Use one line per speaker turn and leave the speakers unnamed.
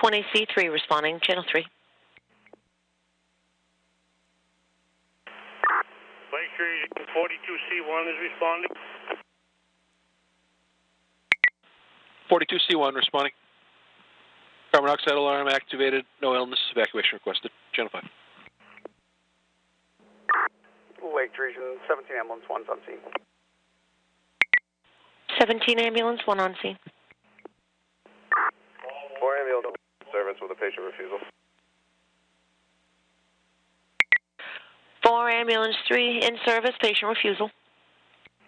20C3 responding, channel 3.
Lakeshore Region 42C1 is responding.
42C1 responding. Carbon monoxide alarm activated, no illness, evacuation requested, channel 5.
Lakeshore Region 17 ambulance 1's on scene.
17 ambulance, 1 on scene.
4 ambulance service with a patient refusal.
4 ambulance 3 in service, patient refusal.